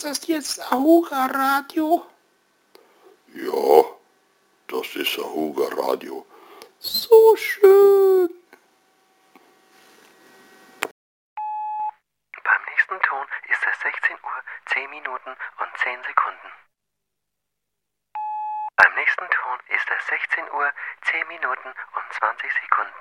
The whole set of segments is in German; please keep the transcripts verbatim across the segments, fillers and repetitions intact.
das jetzt Ahuga Radio? Ja, das ist Ahuga Radio. So schön. Beim nächsten Ton ist es sechzehn Uhr, zehn Minuten und zehn Sekunden. Beim nächsten Ton ist es sechzehn Uhr, zehn Minuten und zwanzig Sekunden.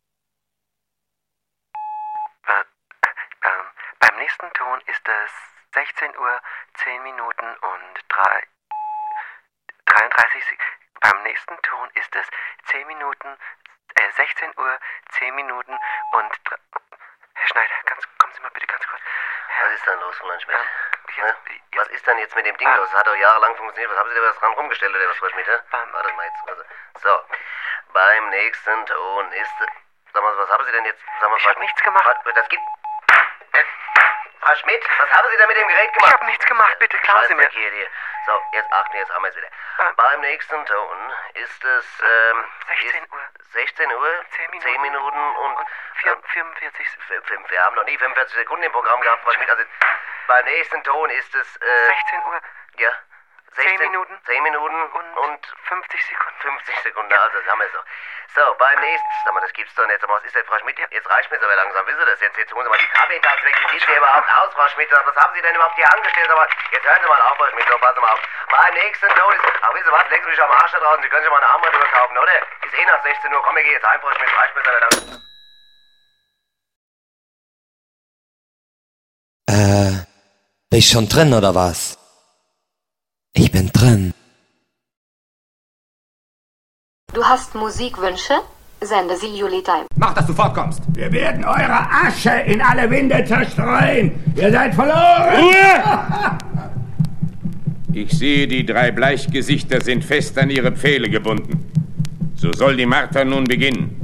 Äh, äh, beim nächsten Ton ist es sechzehn Uhr, zehn Minuten und drei, dreiunddreißig Sekunden. Beim nächsten Ton ist es zehn Minuten, äh, sechzehn Uhr, zehn Minuten und drei... Herr Schneider, ganz, kommen Sie mal bitte ganz kurz. Was ist denn los, Roland Schmidt? Ähm, jetzt, jetzt, was ist denn jetzt mit dem Ding ah. los? Das hat doch jahrelang funktioniert. Was haben Sie da was dran rumgestellt oder was, Frau Schmidt? Beim, Warte mal jetzt. Also, so, beim nächsten Ton ist... Sag mal, was haben Sie denn jetzt... Sag mal, ich habe nichts gemacht. Das gibt... Äh, Frau Schmidt, was haben Sie denn mit dem Gerät gemacht? Ich habe nichts gemacht, bitte klauen Sie mir. Hier, hier. So, jetzt achten, jetzt haben wir es wieder. Ähm, beim nächsten Ton ist es... Ähm, sechzehn Uhr. sechzehn Uhr, zehn Minuten, zehn Minuten und... und fünfundvierzig Sekunden. Wir haben noch nie fünfundvierzig Sekunden im Programm gehabt, Frau Schmidt. Also, beim nächsten Ton ist es... Äh, sechzehn Uhr. Ja. zehn Minuten. zehn Minuten und, und fünfzig Sekunden. fünfzig Sekunden, also das haben wir so. So, beim nächsten... Sag mal, das gibt's doch nicht. Sag mal, was ist denn, Frau Schmidt? Jetzt reicht mir so langsam. Wissen Sie das jetzt? Jetzt holen Sie mal die Kaffeetasse weg. Wie sieht die überhaupt aus, Frau Schmidt? Was haben Sie denn überhaupt hier angestellt? Aber jetzt hören Sie mal auf, Frau Schmidt. So, passen Sie mal auf. Beim nächsten Ton ist... Ach, wissen Sie was? Lecken Sie mich am Arsch da draußen. Sie können sich mal eine Armbanduhr kaufen, oder? Ist eh nach sechzehn Uhr. Komm, wir gehen jetzt heim, Frau Schmidt. Reicht mir so langsam. Äh, bin ich schon drin, oder was? Ich bin drin. Du hast Musikwünsche? Sende sie Julitime. Mach, dass du fortkommst. Wir werden eure Asche in alle Winde zerstreuen. Ihr seid verloren. Ruhe! Ich sehe, die drei Bleichgesichter sind fest an ihre Pfähle gebunden. So soll die Marter nun beginnen.